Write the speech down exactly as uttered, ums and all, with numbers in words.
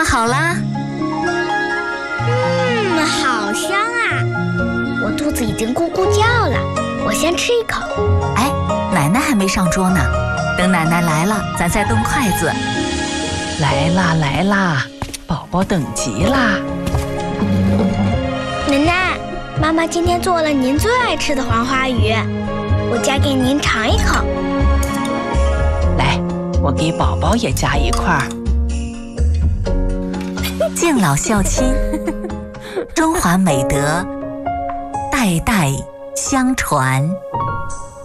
烫好啦。 嗯，好香啊！我肚子已经咕咕叫了，我先吃一口。 哎，奶奶还没上桌呢，等奶奶来了，咱再动筷子。 来啦来啦，宝宝等急啦！ 奶奶，妈妈今天做了您最爱吃的黄花鱼，我夹给您尝一口。 来，我给宝宝也夹一块儿。 敬老孝亲，中华美德代代相传。